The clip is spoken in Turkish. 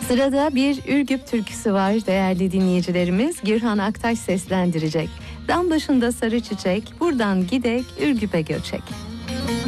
Sırada bir Ürgüp türküsü var değerli dinleyicilerimiz. Gürhan Aktaş seslendirecek. Dam başında sarı çiçek, buradan gidek Ürgüp'e göçek.